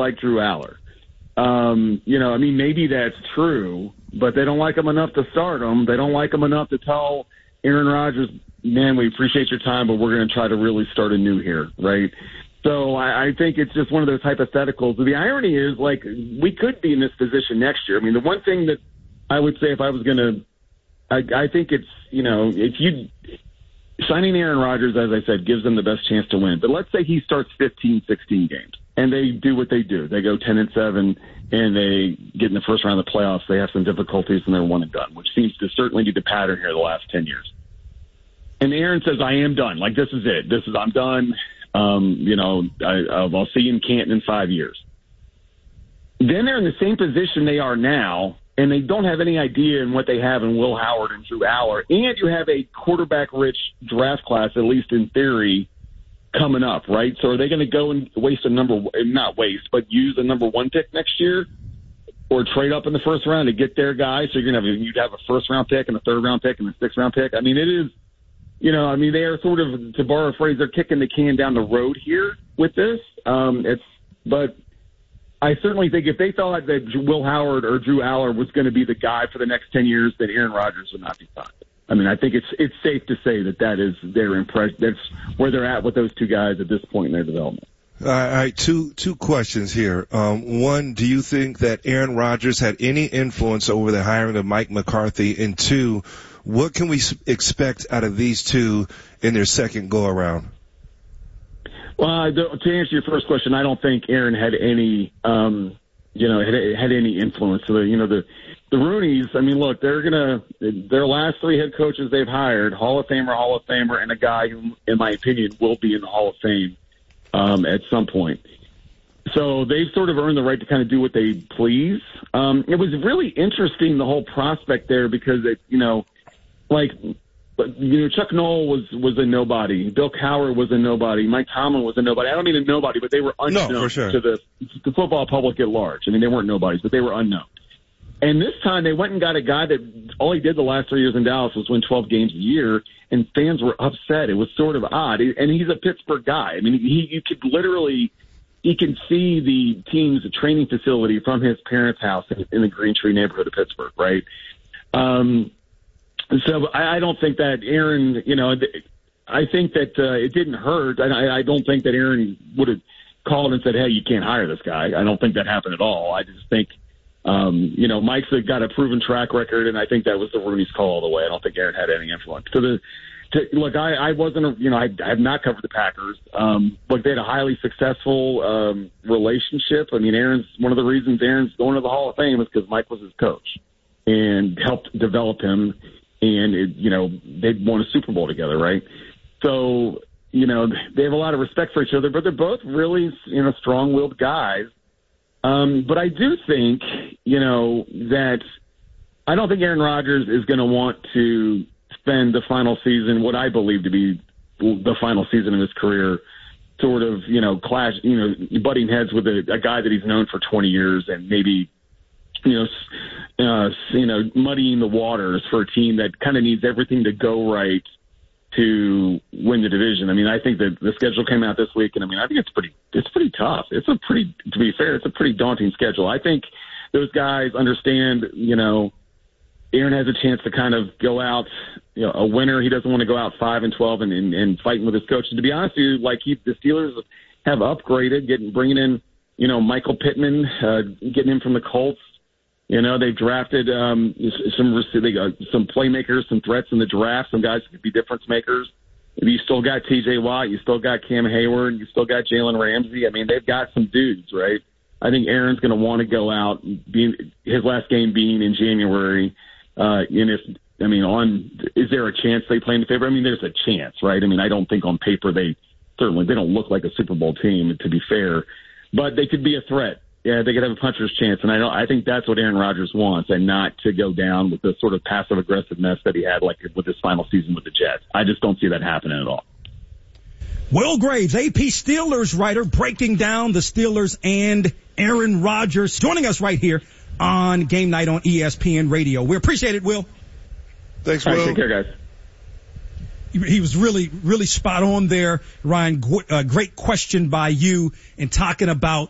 like Drew Aller. Maybe that's true, but they don't like him enough to start him. They don't like him enough to tell Aaron Rodgers, man, we appreciate your time, but we're going to try to really start anew here, right? So I think it's just one of those hypotheticals. The irony is, like, we could be in this position next year. I mean, the one thing that I would say if I was going to – I think it's, if you – signing Aaron Rodgers, as I said, gives them the best chance to win. But let's say he starts 15, 16 games, and they do what they do. They go 10-7, and they get in the first round of the playoffs. They have some difficulties, and they're one and done, which seems to certainly be the pattern here the last 10 years. And Aaron says, I am done. Like, this is it. I'm done. I'll see you in Canton in 5 years. Then they're in the same position they are now, and they don't have any idea in what they have in Will Howard and Drew Aller. And you have a quarterback-rich draft class, at least in theory, coming up, right? So are they going to go and use a number one pick next year, or trade up in the first round to get their guy? So you'd have a first-round pick and a third-round pick and a sixth-round pick. I mean, it is. They are sort of, to borrow a phrase, they're kicking the can down the road here with this. But I certainly think if they thought that Will Howard or Drew Aller was going to be the guy for the next 10 years, then Aaron Rodgers would not be fine. I mean, I think it's safe to say that is their impression. That's where they're at with those two guys at this point in their development. All right, two questions here. One, do you think that Aaron Rodgers had any influence over the hiring of Mike McCarthy? And two, what can we expect out of these two in their second go-around? Well, to answer your first question, I don't think Aaron had any, had any influence. So, the Rooneys, I mean, look, their last three head coaches they've hired, Hall of Famer, and a guy who, in my opinion, will be in the Hall of Fame at some point. So they've sort of earned the right to kind of do what they please. It was really interesting, the whole prospect there, because Chuck Noll was a nobody. Bill Cowher was a nobody. Mike Tomlin was a nobody. I don't mean a nobody, but they were unknown to the football public at large. I mean, they weren't nobodies, but they were unknown. And this time they went and got a guy that all he did the last 3 years in Dallas was win 12 games a year, and fans were upset. It was sort of odd. And he's a Pittsburgh guy. I mean, you could literally – he can see the team's training facility from his parents' house in the Green Tree neighborhood of Pittsburgh, right? So I don't think that Aaron, I think that it didn't hurt. I don't think that Aaron would have called and said, hey, you can't hire this guy. I don't think that happened at all. I just think, Mike's got a proven track record, and I think that was the Rooney's call all the way. I don't think Aaron had any influence. Look, I wasn't, I have not covered the Packers. But they had a highly successful relationship. I mean, one of the reasons Aaron's going to the Hall of Fame is because Mike was his coach and helped develop him. And, they'd won a Super Bowl together, right? So, they have a lot of respect for each other, but they're both really, strong-willed guys. But I do think, that I don't think Aaron Rodgers is going to want to spend the final season, what I believe to be the final season of his career, sort of, clash, butting heads with a guy that he's known for 20 years and maybe, muddying the waters for a team that kind of needs everything to go right to win the division. I mean, I think that the schedule came out this week, and I think it's pretty tough. To be fair, it's a pretty daunting schedule. I think those guys understand, Aaron has a chance to kind of go out, a winner. He doesn't want to go out 5-12 and fighting with his coach. And to be honest with you, the Steelers have upgraded, bringing in, Michael Pittman, getting him from the Colts. They've drafted some playmakers, some threats in the draft, some guys who could be difference makers. You still got T.J. Watt, you still got Cam Hayward, you still got Jalen Ramsey. I mean, they've got some dudes, right? I think Aaron's going to want to go out, his last game being in January. Is there a chance they play in the favor? I mean, there's a chance, right? I mean, I don't think on paper they don't look like a Super Bowl team, to be fair, but they could be a threat. Yeah, they could have a puncher's chance, and I think that's what Aaron Rodgers wants, and not to go down with the sort of passive-aggressive mess that he had, like with his final season with the Jets. I just don't see that happening at all. Will Graves, AP Steelers writer, breaking down the Steelers and Aaron Rodgers, joining us right here on Game Night on ESPN Radio. We appreciate it, Will. Thanks, Will. All right, take care, guys. He was really, really spot on there, Ryan. Great question by you in talking about